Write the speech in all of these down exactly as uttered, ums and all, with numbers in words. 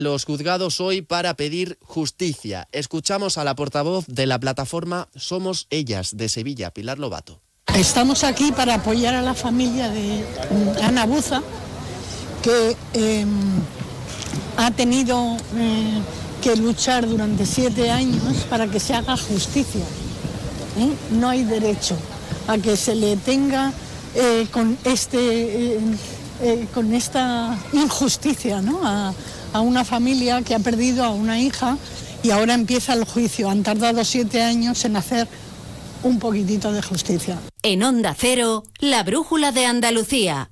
los juzgados hoy para pedir justicia. Escuchamos a la portavoz de la plataforma Somos Ellas de Sevilla, Pilar Lobato. Estamos aquí para apoyar a la familia de Ana Buza, que eh, ha tenido eh, que luchar durante siete años para que se haga justicia. ¿Eh? No hay derecho a que se le tenga eh, con, este, eh, eh, con esta injusticia, ¿no? a, a una familia que ha perdido a una hija y ahora empieza el juicio. Han tardado siete años en hacer un poquitito de justicia. En Onda Cero, la brújula de Andalucía.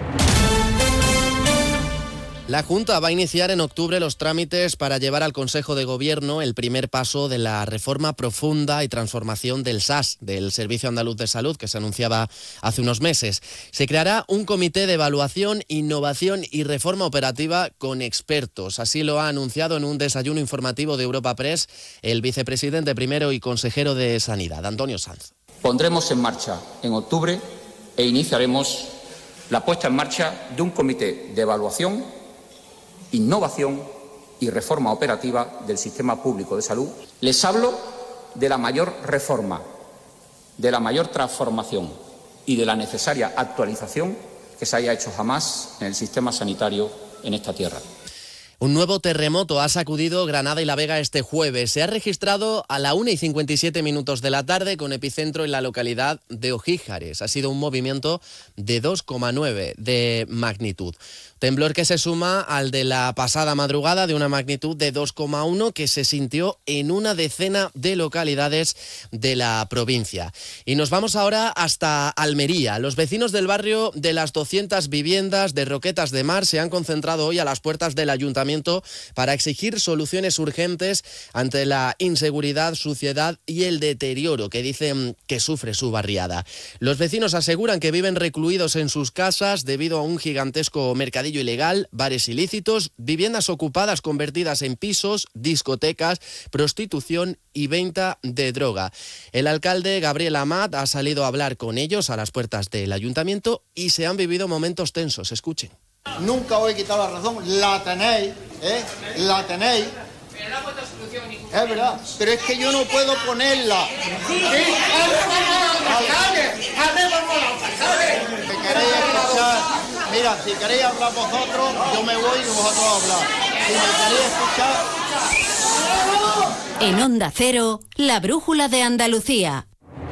La Junta va a iniciar en octubre los trámites para llevar al Consejo de Gobierno el primer paso de la reforma profunda y transformación del S A S, del Servicio Andaluz de Salud, que se anunciaba hace unos meses. Se creará un comité de evaluación, innovación y reforma operativa con expertos. Así lo ha anunciado en un desayuno informativo de Europa Press el vicepresidente primero y consejero de Sanidad, Antonio Sanz. Pondremos en marcha en octubre e iniciaremos la puesta en marcha de un comité de evaluación, innovación y reforma operativa del sistema público de salud. Les hablo de la mayor reforma, de la mayor transformación y de la necesaria actualización que se haya hecho jamás en el sistema sanitario en esta tierra. Un nuevo terremoto ha sacudido Granada y La Vega este jueves. Se ha registrado a la una y cincuenta y siete minutos de la tarde con epicentro en la localidad de Ojíjares. Ha sido un movimiento de dos coma nueve de magnitud. Temblor que se suma al de la pasada madrugada de una magnitud de dos coma uno que se sintió en una decena de localidades de la provincia. Y nos vamos ahora hasta Almería. Los vecinos del barrio de las doscientas viviendas de Roquetas de Mar se han concentrado hoy a las puertas del ayuntamiento para exigir soluciones urgentes ante la inseguridad, suciedad y el deterioro que dicen que sufre su barriada. Los vecinos aseguran que viven recluidos en sus casas debido a un gigantesco mercadillo ilegal, bares ilícitos, viviendas ocupadas convertidas en pisos, discotecas, prostitución y venta de droga. El alcalde Gabriel Amat ha salido a hablar con ellos a las puertas del ayuntamiento y se han vivido momentos tensos. Escuchen. Nunca os he quitado la razón, la tenéis, ¿eh? La tenéis. Pero no ha puesto solución. Es verdad, pero es que yo no puedo ponerla. ¿Sí? Si queréis escuchar, mira, si queréis hablar vosotros, yo me voy y vosotros hablar. Si me queréis escuchar... En Onda Cero, la brújula de Andalucía.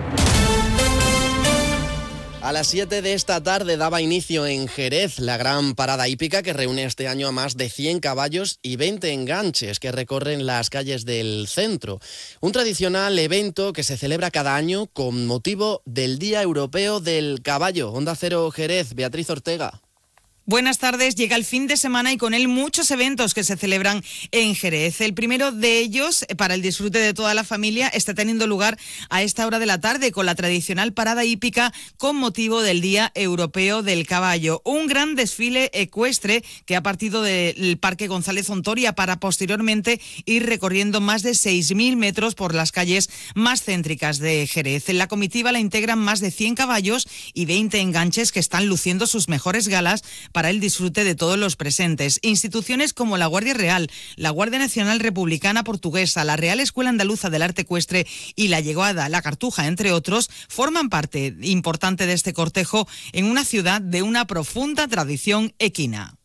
A las siete de esta tarde daba inicio en Jerez la gran parada hípica que reúne este año a más de cien caballos y veinte enganches que recorren las calles del centro. Un tradicional evento que se celebra cada año con motivo del Día Europeo del Caballo. Onda Cero Jerez, Beatriz Ortega. Buenas tardes. Llega el fin de semana y con él muchos eventos que se celebran en Jerez. El primero de ellos, para el disfrute de toda la familia, está teniendo lugar a esta hora de la tarde con la tradicional parada hípica con motivo del Día Europeo del Caballo. Un gran desfile ecuestre que ha partido del Parque González Ontoria para posteriormente ir recorriendo más de seis mil metros por las calles más céntricas de Jerez. En la comitiva la integran más de cien caballos y veinte enganches que están luciendo sus mejores galas para el disfrute de todos los presentes. Instituciones como la Guardia Real, la Guardia Nacional Republicana Portuguesa, la Real Escuela Andaluza del Arte Ecuestre y la Yeguada, la Cartuja, entre otros, forman parte importante de este cortejo en una ciudad de una profunda tradición equina.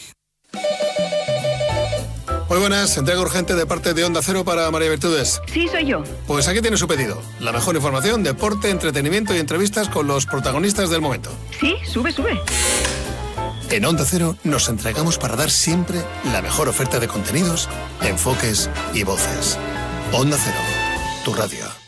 Muy buenas, entrega urgente de parte de Onda Cero para María Virtudes. Sí, soy yo. Pues aquí tiene su pedido. La mejor información, deporte, entretenimiento y entrevistas con los protagonistas del momento. Sí, sube, sube. En Onda Cero nos entregamos para dar siempre la mejor oferta de contenidos, enfoques y voces. Onda Cero, tu radio.